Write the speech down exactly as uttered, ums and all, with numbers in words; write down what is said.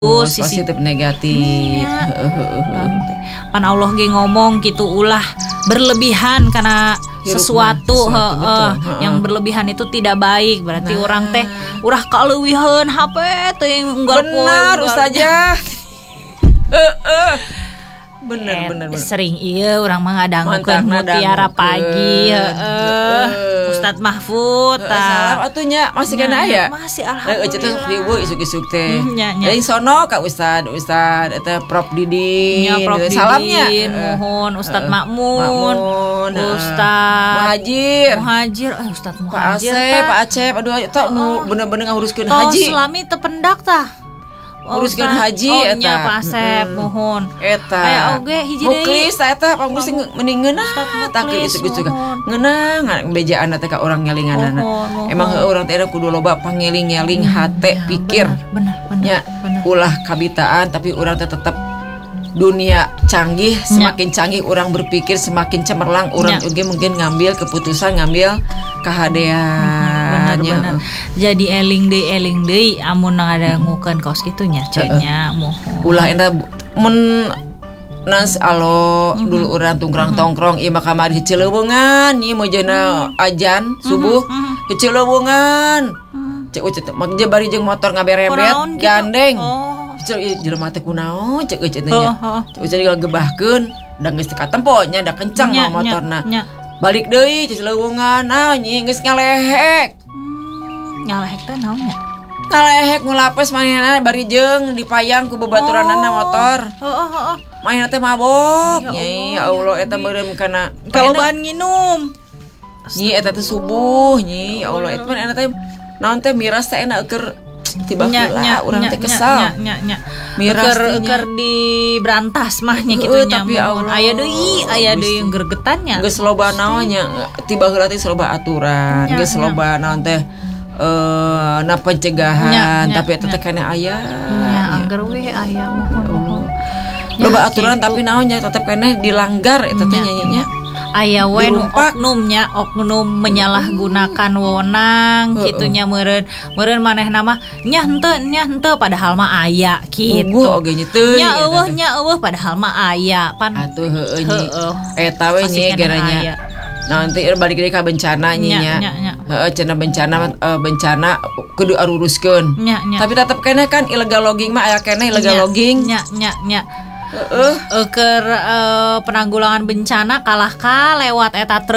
Oh, positif negatif. Pan Allah ge ngomong gitu ulah berlebihan karena sesuatu, sesuatu he, eh, yang berlebihan itu tidak baik. Berarti Nah. orang teh urah kaleuwiheun H P teh unggal poe. Benar, unggal- Ustazah. Heeh. Bener, Eh, bener, bener. sering iya orang mah ngadangukeun Mantap, mutiara ngadangukeun. pagi heeh. Heeh. Ustadz Mahfud Heeh, tah. salam atunya masih Nya, kena aya. masih, Eh, ece teh alhamdulillah. ribu isuk-isuk teh. Hmm, nya, nya. Lain sono ka Ustad, Ustad eta Prof Didin. Ya, Prof Didin, Salamnya. mohon Ustadz Heeh. Makmun, Makmun, heeh. Ustadz Muhajir. Muhajir, eh Ustadz Pak Muhajir Asep, tah. Pak Acep, aduh eta nu bener-bener nguruskeun Toh haji. selami tependak tah. Oh, Uruskeun Ustadz. haji oh, eta. nya, Pak Asep, Mm-mm. mohon. Eta. Aya oge hiji deui. Muklis eta panggus mending ngeunah Ustadz tak Muklis, isuk-isuk. mohon. Ngeunah ngan bejaan teh ka urang ngelinganana. Mohon, mohon. Emang heuh urang teh kudu loba pangeling-eling hate Ya, pikir. bener, bener, Nya bener. ulah kabitaan tapi urang teh tetep dunia canggih, semakin canggih orang berpikir semakin cemerlang orang Ya. juga mungkin ngambil keputusan ngambil kehadean. Bener-bener. Jadi eling deui eling deui amun ngadangukeun kaos kitu nya cenah mohon. Ulah eta men nas alo dulu orang tungkrang tongkrong ieu mah kamari Cileungan ieu mah jeuna ajan subuh Cileungan. Cek cek mak je bari jeung motor ngaberebet Kunaon gitu? gandeng. Oh. Cek ieu jelema teh kunaon cek euy cek teh Heeh, nya. heeh. Cek euy gebahkeun da geus teu katempo nya da kencang Nya, mah motorna. nya, nya. Balik deui cek Cileungan ah nyi geus ngalehek. Hmm, nyalehek teh naon nya? Ngalehek ngulapes manehna bari jeung dipayang ku babaturanana motor. Heeh, heeh. Mainna teh mabok. Ya Nyi ya Allah, Allah eta meureun kana Kalobaan nginum. nyi eta teh subuh nyi ya Allah eta mah eta teh naon teh miras teh enak keur tiba Nya, nya, heula urang nya, teh nya, kesal. nya, nya, nya. Miras Keur teh nya. keur di berantas mah nya Heueuh, kitu nya. tapi ya Allah. Aya deui, aya deui yang gergetan nya. Geus loba naon nya tiba heula teh loba aturan, Nya, geus nya. loba naon teh eh na pencegahan Nya, nya, tapi eta teh nya. kana aya. Nya angger we aya mohon mohon. Loba Ya, aturan kitu. tapi naon nya tetep keneh dilanggar eta teh Nya. nyanyinya. Aya we nu Dirumpak. oknumnya oknum menyalahgunakan wewenang Heeh. kitu nya meureun meureun manehna mah nya henteu nya henteu padahal mah aya kitu. Tunggu oge nya teuing. Nya eta eueuh teh. nya eueuh padahal mah aya pan. Atuh heueuh nyi. Heueuh. Eta we Pasti nyi keneh geranya. aya. Nanti balik deui ka bencana nyi Nya, nya. nya, nya. Heeh cenah bencana eh, bencana kudu aruruskeun. Nya, nya. Tapi tetep keneh kan illegal logging mah aya keneh illegal Nya, logging. nya nya nya. Heeh. Eh, keur eh, penanggulangan bencana kalah ka lewat eta truk